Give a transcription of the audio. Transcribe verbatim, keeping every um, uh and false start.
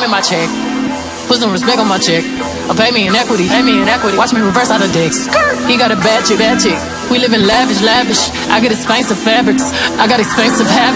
in my check. Put some respect on my check. Or pay me in equity, pay me in equity. Watch me reverse out of dicks. He got a bad chick, bad chick. We live in lavish, lavish. I get expensive fabrics. I got expensive habits.